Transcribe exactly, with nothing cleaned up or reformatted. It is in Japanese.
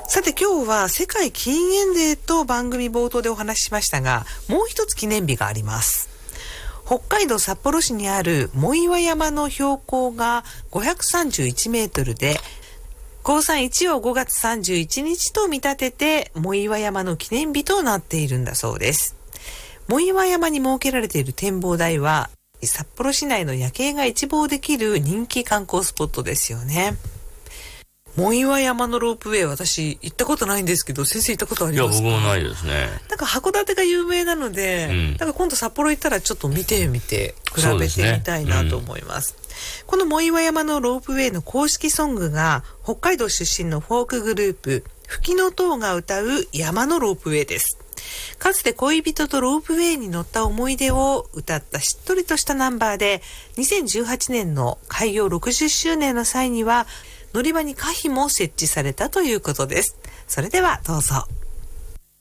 さて今日は世界禁煙デーと番組冒頭でお話ししましたが、もう一つ記念日があります。北海道札幌市にある藻岩山の標高がごひゃくさんじゅういちメートルで、ごさんいちをごがつさんじゅういちにちと見立てて藻岩山の記念日となっているんだそうです。藻岩山に設けられている展望台は札幌市内の夜景が一望できる人気観光スポットですよね。藻岩山のロープウェイ、私行ったことないんですけど、先生行ったことありますか？ いや、僕もないですね。 なんか函館が有名なので、うん、だから今度札幌行ったらちょっと見てみて比べてみたいなと思います。そうですね。うん、この藻岩山のロープウェイの公式ソングが北海道出身のフォークグループフキノトウが歌う山のロープウェイです。かつて恋人とロープウェイに乗った思い出を歌ったしっとりとしたナンバーで、にせんじゅうはちねんの開業ろくじゅっしゅうねんの際には乗り場に歌碑も設置されたということです。それではどうぞ。